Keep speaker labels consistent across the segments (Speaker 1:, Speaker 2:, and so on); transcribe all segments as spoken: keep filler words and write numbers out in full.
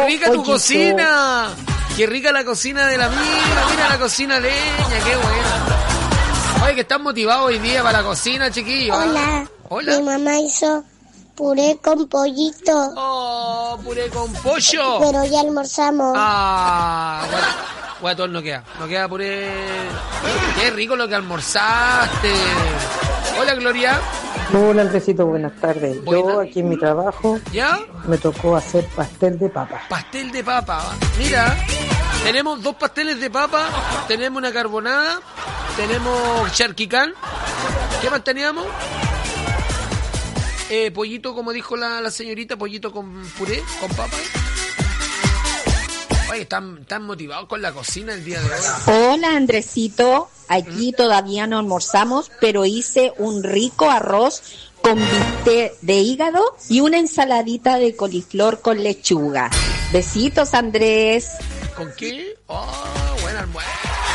Speaker 1: rica pollito. Tu cocina! ¡Qué rica la cocina de la amiga! Mira la cocina leña, qué buena. Oye, que están motivados hoy día para la cocina, chiquillos.
Speaker 2: Hola.
Speaker 1: Hola.
Speaker 2: Mi mamá hizo puré con pollito.
Speaker 1: ¡Oh, puré con pollo!
Speaker 2: Pero ya almorzamos.
Speaker 1: ¡Ah! Guatón no queda. No queda puré. ¡Qué rico lo que almorzaste! Hola, Gloria.
Speaker 3: Hola, Andresito, buenas tardes.
Speaker 1: Buena.
Speaker 3: Yo aquí en mi trabajo
Speaker 1: ¿Ya?
Speaker 3: me tocó hacer pastel de papa.
Speaker 1: Pastel de papa. Mira, tenemos dos pasteles de papa, tenemos una carbonada, tenemos charquicán. ¿Qué más teníamos? Eh, pollito, como dijo la, la señorita, pollito con puré, con papa. Oye, están, están motivados con la cocina el día de hoy.
Speaker 4: Hola, Andresito. Aquí ¿Mm? Todavía no almorzamos, pero hice un rico arroz con bistec de hígado y una ensaladita de coliflor con lechuga. Besitos, Andrés.
Speaker 1: ¿Con qué? Oh, buen almuerzo.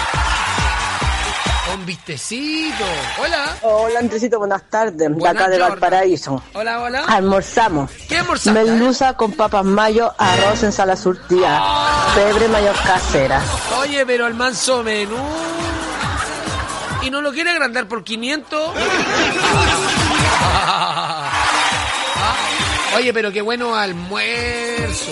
Speaker 1: Con vistecito. Hola.
Speaker 3: Hola, Andresito, buenas tardes.
Speaker 1: Buenas
Speaker 3: de acá de
Speaker 1: Jordan.
Speaker 3: Valparaíso.
Speaker 1: Hola, hola.
Speaker 3: Almorzamos.
Speaker 1: ¿Qué almorzamos?
Speaker 3: Merluza con papas mayo, arroz, ensalada surtida, oh. pebre mayo casera.
Speaker 1: Oye, pero el manso menú. ¿Y no lo quiere agrandar por quinientos? Oye, pero qué bueno almuerzo.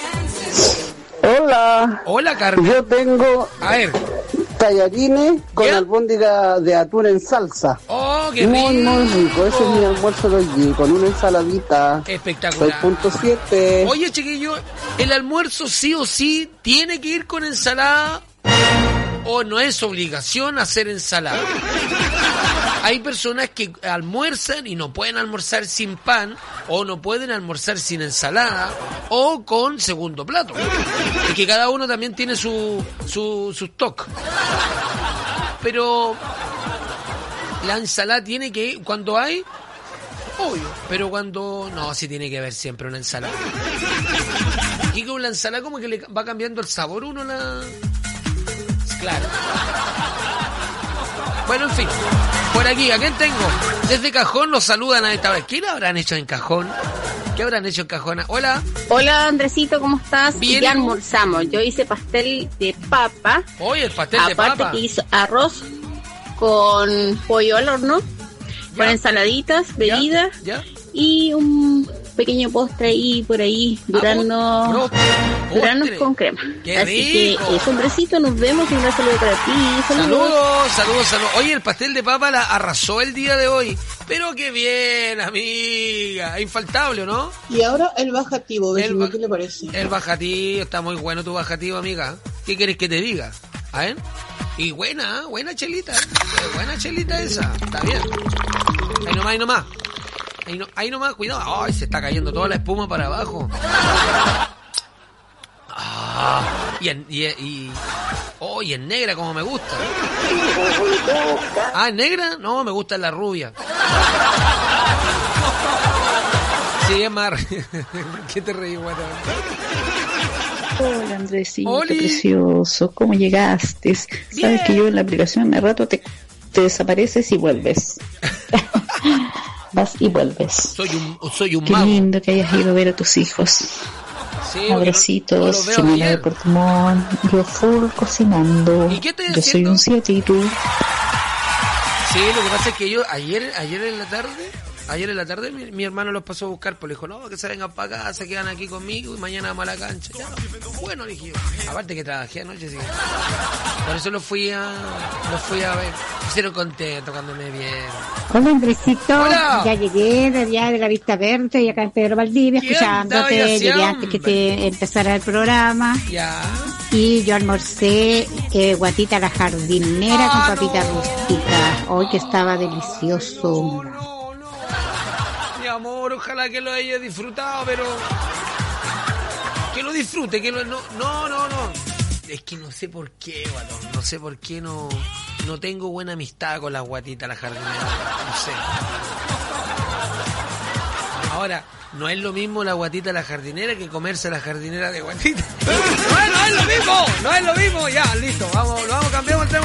Speaker 3: Hola.
Speaker 1: Hola, Carmen.
Speaker 3: Yo tengo...
Speaker 1: A ver.
Speaker 3: Tallarines con ¿Ya? albóndiga de atún en salsa.
Speaker 1: ¡Oh, qué
Speaker 3: muy,
Speaker 1: rico!
Speaker 3: Muy, muy rico. Ese es mi almuerzo de hoy, con una ensaladita.
Speaker 1: Espectacular.
Speaker 3: seis punto siete.
Speaker 1: Oye, chiquillo, ¿el almuerzo sí o sí tiene que ir con ensalada? ¿O no es obligación hacer ensalada? Hay personas que almuerzan y no pueden almorzar sin pan, o no pueden almorzar sin ensalada, o con segundo plato. Y que cada uno también tiene su, su, su stock. Pero la ensalada tiene que ir cuando hay, obvio, pero cuando no, sí tiene que haber siempre una ensalada. Y con la ensalada como que le va cambiando el sabor uno la... Claro. Bueno, en fin. Por aquí, ¿a quién tengo? Desde Cajón nos saludan a esta vez. ¿Qué le habrán hecho en Cajón? ¿Qué habrán hecho en Cajón? Hola.
Speaker 5: Hola, Andresito, ¿cómo estás?
Speaker 1: Bien.
Speaker 5: Ya almorzamos. Yo hice pastel de papa.
Speaker 1: Oye, el pastel de
Speaker 5: papa. Aparte que hizo arroz con pollo al horno, ya. Con ensaladitas, bebidas
Speaker 1: ¿Ya? ¿Ya?
Speaker 5: Y un pequeño postre ahí por ahí, durando duranos con crema.
Speaker 1: ¡Qué
Speaker 5: Así
Speaker 1: rico!
Speaker 5: que eso, Andresito, nos vemos y un gran saludo para ti.
Speaker 1: Saludos, saludos, saludos. Saludo. Oye, el pastel de papa la arrasó el día de hoy. Pero qué bien, amiga. Infaltable, ¿no?
Speaker 6: Y ahora el bajativo,
Speaker 1: el ba-
Speaker 6: ¿qué le parece?
Speaker 1: El bajativo, está muy bueno tu bajativo, amiga. ¿Qué quieres que te diga? A ver. Y buena, buena chelita. Buena chelita esa. Está bien. Ahí nomás, ahí nomás. Ahí, no, ahí nomás, cuidado. Ay, se está cayendo toda la espuma para abajo. Ah, y en, y, y, oh, y en negra como me gusta. Ah, ¿en negra? No, me gusta la rubia. Sí, es más. ¿Qué te reí, guata?
Speaker 7: Hola, Andresito, ¡Oli! Precioso. ¿Cómo llegaste? Bien. Sabes que yo en la aplicación de rato te, te desapareces y vuelves. Vas y vuelves.
Speaker 1: Soy un, soy un
Speaker 7: Qué
Speaker 1: mago.
Speaker 7: lindo que hayas ido a ver a tus hijos.
Speaker 1: Sí,
Speaker 7: abracitos,
Speaker 1: no, no
Speaker 7: Jimena de Portimón, yo full cocinando.
Speaker 1: ¿Y qué estoy
Speaker 7: yo
Speaker 1: haciendo?
Speaker 7: soy un siete y tú.
Speaker 1: Sí, lo que pasa es que yo ayer, ayer en la tarde, ayer en la tarde mi, mi hermano los pasó a buscar, pues le dijo, no, que se vengan para acá, se quedan aquí conmigo y mañana vamos a la cancha. Ya, bueno, le dije yo. Aparte que trabajé anoche, así que por eso los fui a, los fui a ver. Me hicieron contento, tocándome bien.
Speaker 8: Hola, Andresito.
Speaker 1: Hola.
Speaker 8: Ya llegué de allá de la Vista Verde y acá en Pedro Valdivia, escuchándote. Llegué antes que te empezara el programa.
Speaker 1: Ya.
Speaker 8: Y yo almorcé eh, guatita a la jardinera ah, con papita no. rústica. Hoy que estaba delicioso.
Speaker 1: No, no, no. Mi amor, ojalá que lo haya disfrutado, pero... Que lo disfrute, que lo... No, no, no, no. Es que no sé por qué, guatón. No sé por qué no... No tengo buena amistad con las guatitas, la jardinera. No sé. Ahora, no es lo mismo la guatita la jardinera que comerse la jardinera de guatita. No, no es lo mismo. No es lo mismo. Ya, listo. Vamos, lo vamos, cambiamos el tema.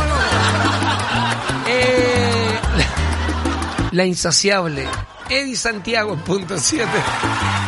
Speaker 1: Eh, la, la insaciable Eddie Santiago en punto siete.